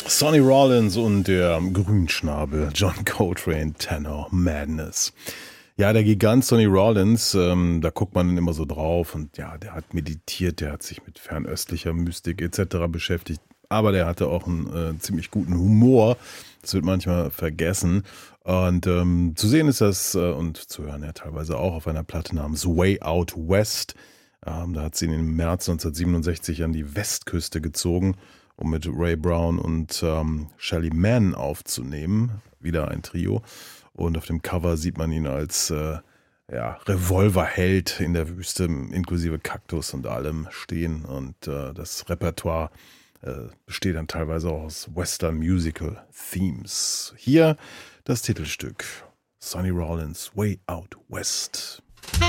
Sonny Rollins und der Grünschnabel John Coltrane, Tenor Madness. Ja, der Gigant Sonny Rollins, da guckt man dann immer so drauf und ja, der hat meditiert, der hat sich mit fernöstlicher Mystik etc. beschäftigt, aber der hatte auch einen ziemlich guten Humor, das wird manchmal vergessen und zu sehen ist das und zu hören ja teilweise auch auf einer Platte namens Way Out West. Da hat sie ihn im März 1967 an die Westküste gezogen, um mit Ray Brown und Shelly Manne aufzunehmen. Wieder ein Trio. Und auf dem Cover sieht man ihn als Revolverheld in der Wüste, inklusive Kaktus und allem stehen. Und das Repertoire besteht dann teilweise auch aus Western Musical Themes. Hier das Titelstück Sonny Rollins, Way Out West.